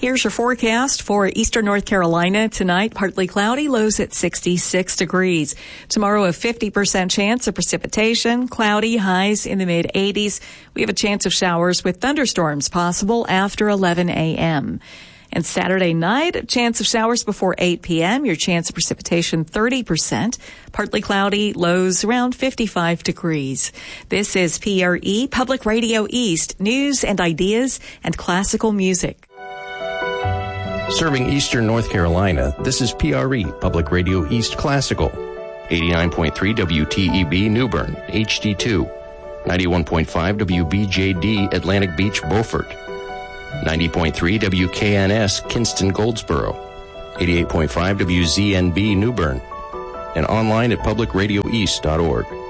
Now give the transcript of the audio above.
Here's your forecast for eastern North Carolina. Tonight, partly cloudy, lows at 66 degrees. Tomorrow, a 50% chance of precipitation, cloudy, highs in the mid-80s. We have a chance of showers with thunderstorms possible after 11 a.m. And Saturday night, a chance of showers before 8 p.m. Your chance of precipitation, 30%. Partly cloudy, lows around 55 degrees. This is PRE, Public Radio East, news and ideas and classical music. Serving eastern North Carolina, this is PRE, Public Radio East Classical. 89.3 WTEB New Bern, HD2. 91.5 WBJD Atlantic Beach, Beaufort. 90.3 WKNS Kinston Goldsboro, 88.5 WZNB New Bern, and online at publicradioeast.org.